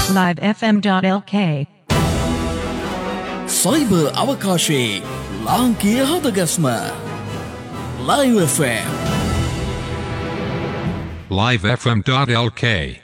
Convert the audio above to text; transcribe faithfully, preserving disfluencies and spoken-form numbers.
live f m dot l k cyber අවකාශයේ ලාංකීය හදගස්ම Live F M live f m dot l k